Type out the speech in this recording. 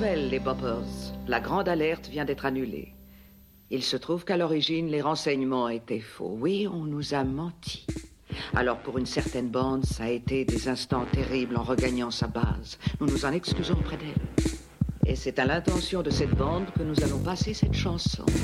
nouvelle, les Boppers. La grande alerte vient d'être annulée. Il se trouve qu'à l'origine, les renseignements étaient faux. Oui, on nous a menti. Alors, pour une certaine bande, ça a été des instants terribles en regagnant sa base. Nous nous en excusons auprès d'elle. Et c'est à l'intention de cette bande que nous allons passer cette chanson.